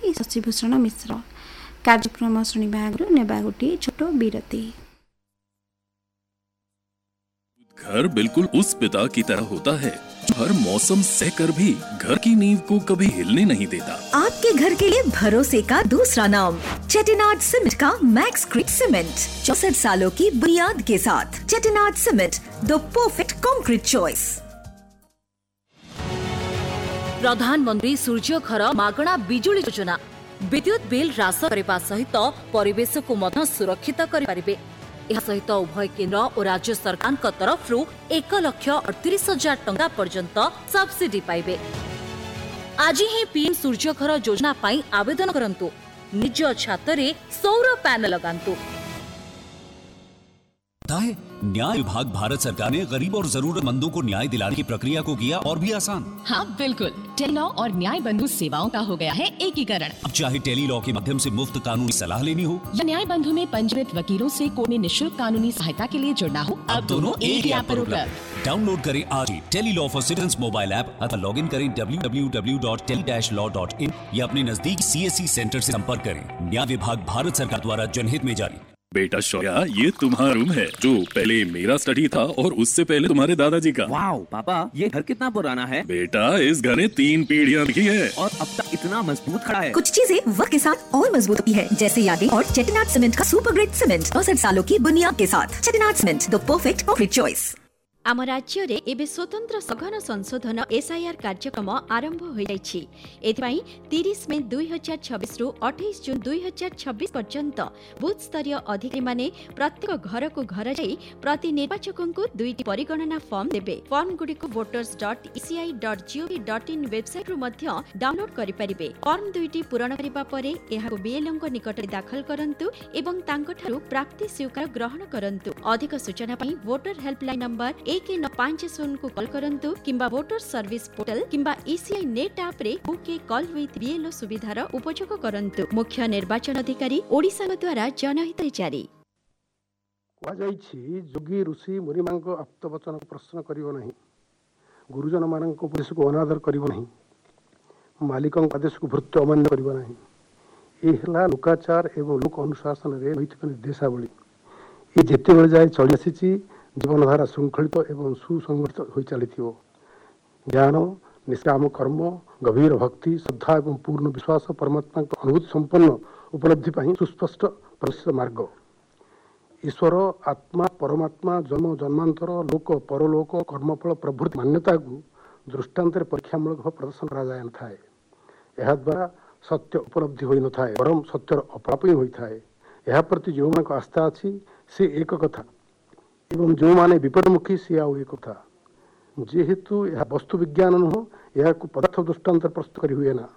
शशिभूषण मिश्र। कार्यक्रम शुणा आगु नेबा गोटे छोट विरति। घर बिल्कुल उस पिता की तरह होता है जो हर मौसम सहकर भी घर की नींव को कभी हिलने नहीं देता। आपके घर के लिए भरोसे का दूसरा नाम चेटिनाड सीमेंट का मैक्स क्रिक सीमेंट, 64 सालों की बुनियाद के साथ। Chettinad cement, the perfect concrete choice. प्रधानमंत्री सूर्य घर मागणा बिजुली योजना विद्युत बिल ह्रास करने सहित परिवेश को मध्य सुरक्षित करें। यह सहित उभय केंद्र और राज्य सरकार तरफ 1,38,000 टंका पर्यंत सब्सिडी पाइबे। आज ही पीएम सूर्य घर योजना पाई आवेदन करंतु, निज छात रे सौर पैनल लगांतु। न्याय विभाग भारत सरकार ने गरीब और जरूरतमंदों को न्याय दिलाने की प्रक्रिया को किया और भी आसान। हाँ बिल्कुल, टेलीलॉ और न्याय बंधु सेवाओं का हो गया है एकीकरण। अब चाहे टेलीलॉ के माध्यम से मुफ्त कानूनी सलाह लेनी हो या न्याय बंधु में पंजीकृत वकीलों से कोर्ट में निःशुल्क कानूनी सहायता के लिए जुड़ना हो, अब दोनों एक ही ऐप पर उपलब्ध। डाउनलोड करें आज ही Tele-Law for citizens mobile app अथवा लॉग इन करें www.tele-law.in या अपने नजदीक CSC सेंटर से संपर्क करें। न्याय विभाग भारत सरकार द्वारा जनहित में जारी। बेटा शौर्या, ये तुम्हारा रूम है जो पहले मेरा स्टडी था और उससे पहले तुम्हारे दादाजी का। वाओ पापा, ये घर कितना पुराना है? बेटा इस घर ने 3 पीढ़ियां देखी है और अब तक इतना मजबूत खड़ा है। कुछ चीजें वक्त के साथ और मजबूत होती है, जैसे यादें और चेटिनाड सीमेंट का सुपर ग्रेट सीमेंट, 64 सालों की बुनियाद के साथ। Chettinad cement, the perfect concrete choice. आम राज्य रे एबे स्वतंत्र सघन संशोधन SIR कार्यक्रम आरंभ हो जाइछि। एथिपाई 30 मई 2026 रु 28 जून 2026 पर्यंत बूथ स्तरीय अधिकारी माने प्रत्येक घर को घर जाई प्रति निर्वाचक को 2टी परिगणना फॉर्म देबे। फॉर्म गुडी को voters.eci.gov.in वेबसाइट रु मध्य डाउनलोड करि परिबे। फॉर्म 2टी पूरण करिबा परे एहा BLO को निकट दाखल करंतु एवं तांको ठारु प्राप्ति स्वीकार ग्रहण करंतु। अधिक सूचना पई वोटर हेल्पलाइन नंबर 1950 को कॉल करंतु किंबा वोटर सर्विस पोर्टल किंबा ECI नेट ऐप रे बुके कॉल विथ BLO सुविधार उपयोग करंतु। मुख्य निर्वाचन अधिकारी ओडिशा द्वारा जनहित जारी। जोगी ऋषि मुनि मान आप्तवचन प्रश्न करिवो नहीं, गुरुजन मान उपदेश को अनादर करिवो नहीं, मालिक आदेश को भृत्य अमान्य करिवो नहीं। यह लोकाचार एवं लोक अनुशासन रे नैतिक निर्देशावली। ये जेते बेले जाए चली आसी जीवनधारा श्रृंखलित एवं सुसंगठित हो चली। ज्ञान, निष्काम कर्म, गभीर भक्ति, श्रद्धा एवं पूर्ण विश्वास परमात्मा अनुभूति संपन्न उपलब्धि पर सुस्पष्ट परिश्रम मार्ग। ईश्वर, आत्मा, परमात्मा, जन्म जन्मांतर, लोक परलोक, कर्मफल प्रभृति मान्यता को दृष्टांत परीक्षामूलक प्रदर्शन करा जाए न थाए। यह द्वारा सत्य उपलब्धि होई न थाए, बरम सत्यर अप्राप्य होई थाए। यह प्रति जो मान आस्था अच्छी से एक कथा एवं जो माने विपरीतमुखी सी आउ एक कथा। जेहेतु यह वस्तु विज्ञान नुह, यह पदार्थ दृष्टांत प्रस्तुत करी हुए ना।